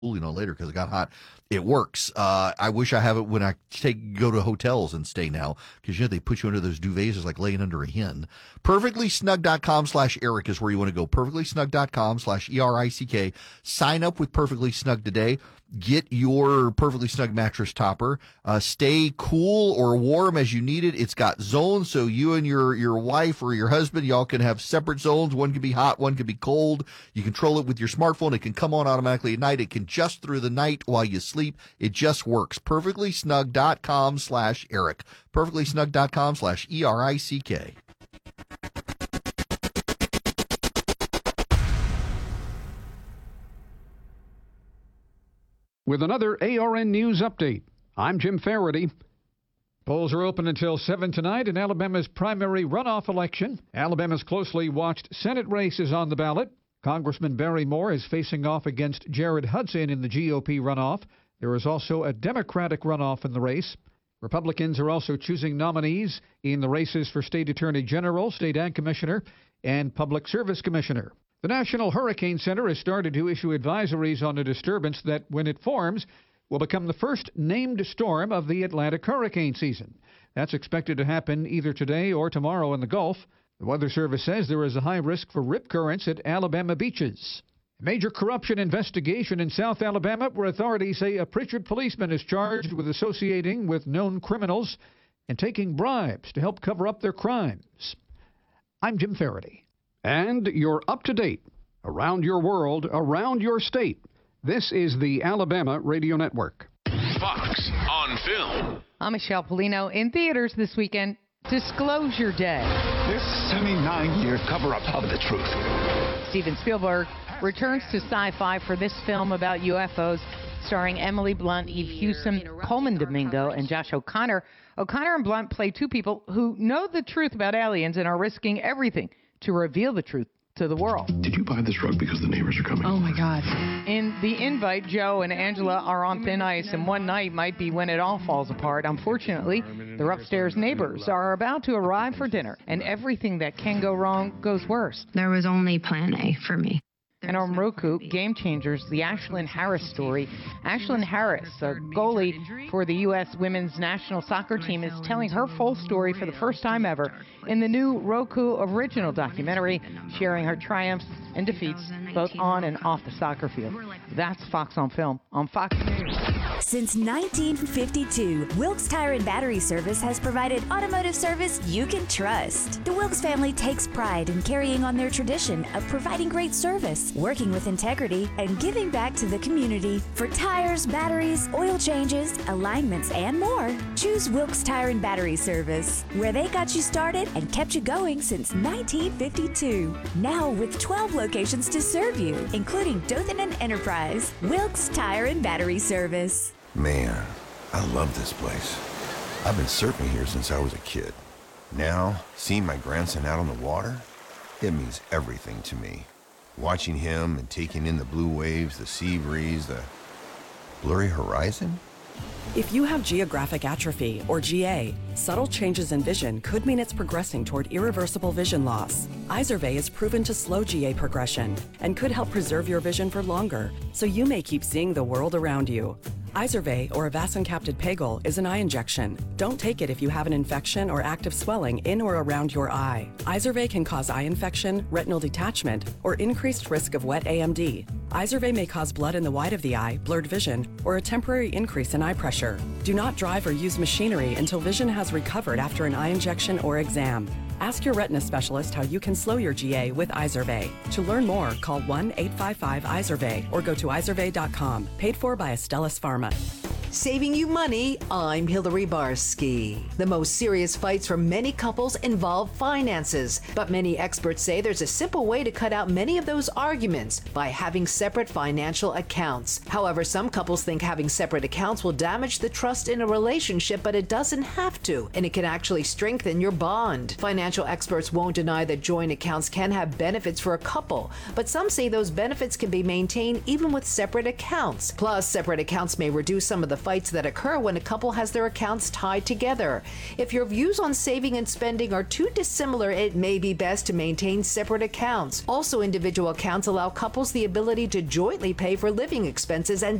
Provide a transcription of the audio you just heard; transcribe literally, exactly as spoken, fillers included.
cooling on later because it got hot. It works. Uh, I wish I have it when I take go to hotels and stay now because, you know, they put you under those duvets. It's like laying under a hen. perfectly snug dot com slash Eric is where you want to go. perfectly snug dot com slash E R I C K. Sign up with Perfectly Snug today. Get your Perfectly Snug mattress topper. Uh, stay cool or warm as you need it. It's got zones, so you and your, your wife or your husband, y'all can have separate zones. One can be hot, one can be cold. You control it with your smartphone. It can come on automatically at night. It can just through the night while you sleep. It just works. perfectly snug dot com slash Eric. perfectly snug dot com slash E R I C K. With another A R N News update, I'm Jim Faraday. Polls are open until seven tonight in Alabama's primary runoff election. Alabama's closely watched Senate race is on the ballot. Congressman Barry Moore is facing off against Jared Hudson in the G O P runoff. There is also a Democratic runoff in the race. Republicans are also choosing nominees in the races for State Attorney General, State Ag Commissioner, and Public Service Commissioner. The National Hurricane Center has started to issue advisories on a disturbance that, when it forms, will become the first named storm of the Atlantic hurricane season. That's expected to happen either today or tomorrow in the Gulf. The Weather Service says there is a high risk for rip currents at Alabama beaches. A major corruption investigation in South Alabama, where authorities say a Pritchard policeman is charged with associating with known criminals and taking bribes to help cover up their crimes. I'm Jim Faraday. And you're up to date, around your world, around your state. This is the Alabama Radio Network. Fox on Film. I'm Michelle Polino. In theaters this weekend, Disclosure Day. This seventy-nine year cover-up of the truth. Steven Spielberg returns to sci-fi for this film about U F Os, starring Emily Blunt, Eve Hewson, Coleman Domingo, and Josh O'Connor. O'Connor and Blunt play two people who know the truth about aliens and are risking everything to reveal the truth to the world. Did you buy this rug because the neighbors are coming? Oh, my God. In the invite, Joe and Angela are on thin ice, and one night might be when it all falls apart. Unfortunately, their upstairs neighbors are about to arrive for dinner, and everything that can go wrong goes worse. There was only plan A for me. And on Roku, Game Changers, the Ashlyn Harris story. Ashlyn Harris, a goalie for the U S women's national soccer team, is telling her full story for the first time ever in the new Roku original documentary, sharing her triumphs and defeats both on and off the soccer field. That's Fox on Film on Fox News. Since nineteen fifty-two, Wilkes Tire and Battery Service has provided automotive service you can trust. The Wilkes family takes pride in carrying on their tradition of providing great service, working with integrity, and giving back to the community. For tires, batteries, oil changes, alignments, and more, choose Wilkes Tire and Battery Service, where they got you started and kept you going since nineteen fifty-two. Now with twelve locations to serve you, including Dothan and Enterprise. Wilkes Tire and Battery Service. Man, I love this place. I've been surfing here since I was a kid. Now, seeing my grandson out on the water, it means everything to me. Watching him and taking in the blue waves, the sea breeze, the blurry horizon. If you have geographic atrophy, or G A, subtle changes in vision could mean it's progressing toward irreversible vision loss. Izervay is proven to slow G A progression and could help preserve your vision for longer, so you may keep seeing the world around you. Izervay, or avacincaptad pegol, is an eye injection. Don't take it if you have an infection or active swelling in or around your eye. Izervay can cause eye infection, retinal detachment, or increased risk of wet A M D. Izervay may cause blood in the white of the eye, blurred vision, or a temporary increase in eye pressure. Do not drive or use machinery until vision has recovered after an eye injection or exam. Ask your retina specialist how you can slow your G A with Izervay. To learn more, call one eight five five Izervay or go to izervay dot com. Paid for by Astellas Pharma. Saving you money, I'm Hillary Barsky. The most serious fights for many couples involve finances, but many experts say there's a simple way to cut out many of those arguments by having separate financial accounts. However, some couples think having separate accounts will damage the trust in a relationship, but it doesn't have to, and it can actually strengthen your bond. Financial experts won't deny that joint accounts can have benefits for a couple, but some say those benefits can be maintained even with separate accounts. Plus, separate accounts may reduce some of the fights that occur when a couple has their accounts tied together. If your views on saving and spending are too dissimilar, it may be best to maintain separate accounts. Also, individual accounts allow couples the ability to jointly pay for living expenses and